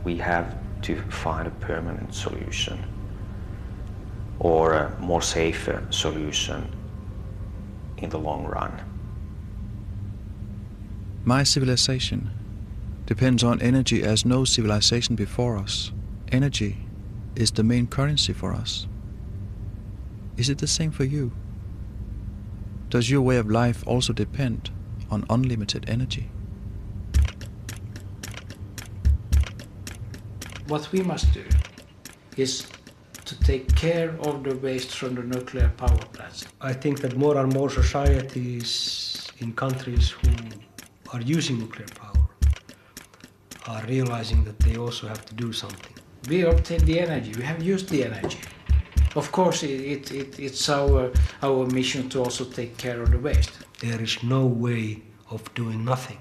we have to find a permanent solution or a more safer solution in the long run. My civilization depends on energy as no civilization before us. Energy is the main currency for us. Is it the same for you? Does your way of life also depend on unlimited energy? What we must do is to take care of the waste from the nuclear power plants. I think that more and more societies in countries who are using nuclear power are realizing that they also have to do something. We obtain the energy, we have used the energy. Of course, it's our mission to also take care of the waste. There is no way of doing nothing.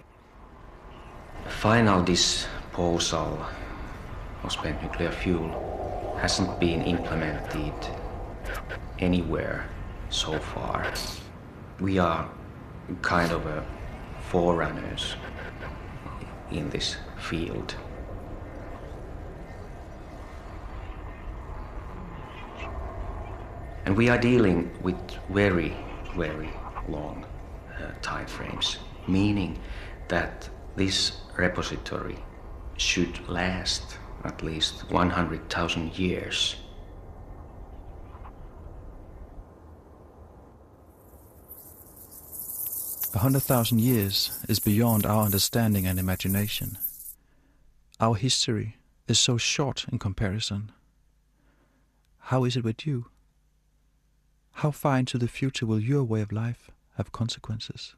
Final disposal of spent nuclear fuel hasn't been implemented anywhere so far. We are kind of forerunners in this field. And we are dealing with very, very long time frames, meaning that this repository should last at least 100,000 years. A 100,000 years is beyond our understanding and imagination. Our history is so short in comparison. How is it with you? How far into the future will your way of life have consequences?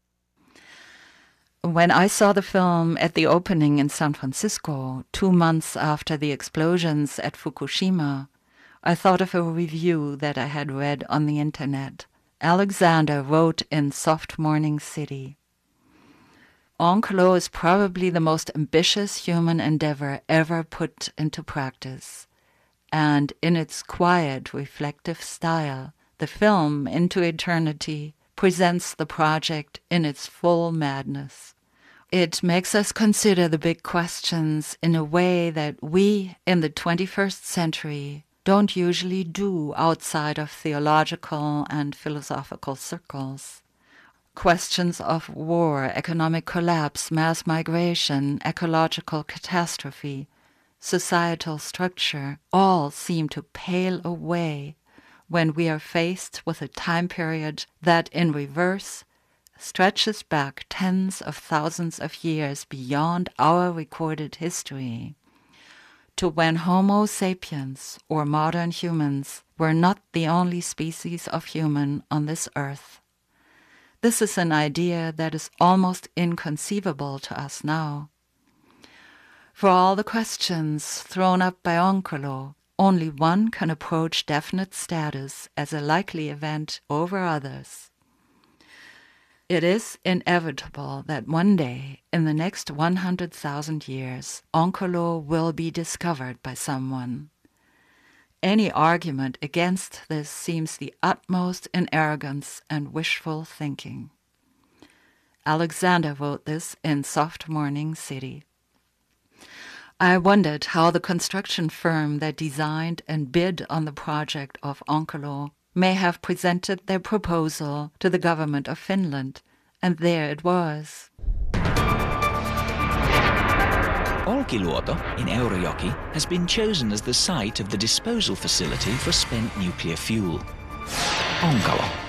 When I saw the film at the opening in San Francisco, 2 months after the explosions at Fukushima, I thought of a review that I had read on the internet. Alexander wrote in Soft Morning City, "Onklo is probably the most ambitious human endeavor ever put into practice, and in its quiet, reflective style, the film Into Eternity presents the project in its full madness. It makes us consider the big questions in a way that we in the 21st century don't usually do outside of theological and philosophical circles. Questions of war, economic collapse, mass migration, ecological catastrophe, societal structure, all seem to pale away when we are faced with a time period that, in reverse, stretches back tens of thousands of years beyond our recorded history, to when Homo sapiens, or modern humans, were not the only species of human on this earth. This is an idea that is almost inconceivable to us now. For all the questions thrown up by Onkolo, only one can approach definite status as a likely event over others. It is inevitable that one day, in the next 100,000 years, Onkolo will be discovered by someone. Any argument against this seems the utmost in arrogance and wishful thinking." Alexander wrote this in Soft Morning City. I wondered how the construction firm that designed and bid on the project of Onkolo may have presented their proposal to the government of Finland, and there it was. Olkiluoto in Eurajoki has been chosen as the site of the disposal facility for spent nuclear fuel. Onkalo.